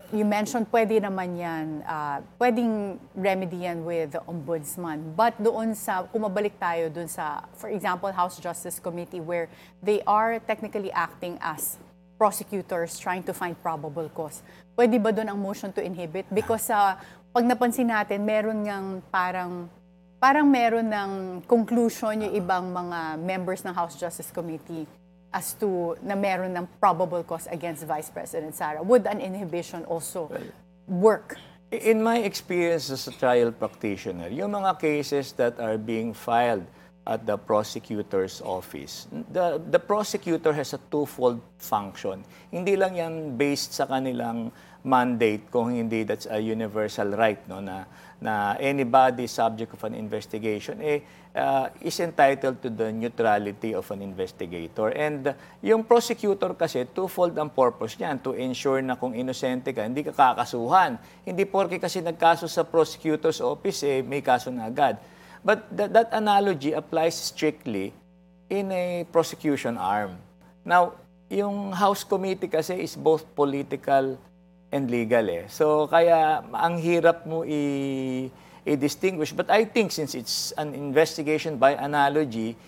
you mentioned pwede naman yan, pwedeng remedy yan with the ombudsman. But doon sa, kumabalik tayo doon sa, for example, House Justice Committee where they are technically acting as prosecutors trying to find probable cause. Pwede ba doon ang motion to inhibit? Because pag napansin natin, meron ngang parang meron ng conclusion yung ibang mga members ng House Justice Committee as to na meron ng probable cause against Vice President Sara. Would an inhibition also work? In my experience as a trial practitioner, yung mga cases that are being filed at the prosecutor's office, the prosecutor has a twofold function. Hindi lang yan based sa kanilang mandate, kung hindi that's a universal right, no, na anybody subject of an investigation is entitled to the neutrality of an investigator. And yung prosecutor kasi, twofold ang purpose niyan, to ensure na kung inosente ka, hindi ka kakasuhan. Hindi porke kasi nagkaso sa prosecutor's office, may kaso na agad. But that analogy applies strictly in a prosecution arm. Now, yung House Committee kasi is both political and legal So, kaya ang hirap mo i-distinguish. But I think since it's an investigation by analogy,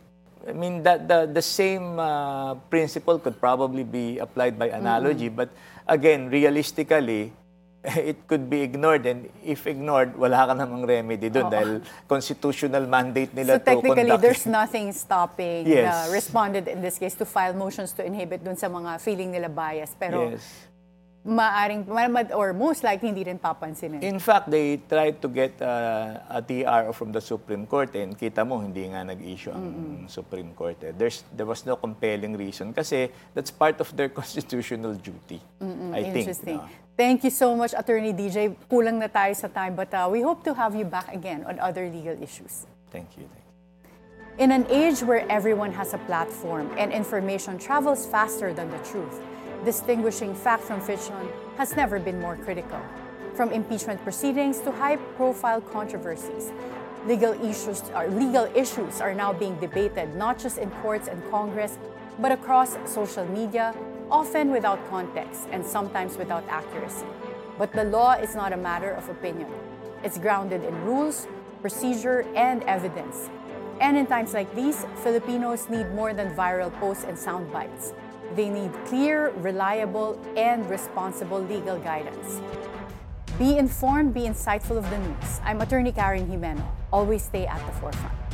the same principle could probably be applied by analogy. But again, realistically, it could be ignored. And if ignored, wala ka namang remedy doon dahil constitutional mandate nila so to conduct. So technically, there's nothing stopping the Yes. respondent in this case to file motions to inhibit doon sa mga feeling nila bias. Pero Yes. maaring, or most likely, hindi rin papansinin. In fact, they tried to get a TR from the Supreme Court and kita mo, hindi nga nag-issue ang Supreme Court. There was no compelling reason kasi that's part of their constitutional duty, I think. Interesting. Thank you so much, Attorney DJ. Kulang na tayo sa time, but we hope to have you back again on other legal issues. Thank you. In an age where everyone has a platform and information travels faster than the truth, distinguishing fact from fiction has never been more critical. From impeachment proceedings to high-profile controversies, legal issues are now being debated not just in courts and Congress, but across social media, often without context and sometimes without accuracy. But the law is not a matter of opinion. It's grounded in rules, procedure, and evidence. And in times like these, Filipinos need more than viral posts and sound bites. They need clear, reliable, and responsible legal guidance. Be informed, be insightful of the news. I'm Attorney Karen Jimeno. Always stay at the forefront.